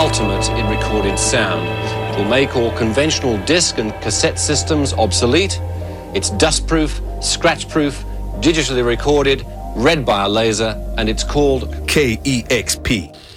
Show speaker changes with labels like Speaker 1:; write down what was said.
Speaker 1: ultimate in recording sound. It'll make all conventional disc and cassette systems obsolete. It's dustproof, scratch-proof, digitally recorded, read by a laser, and it's called
Speaker 2: KEXP.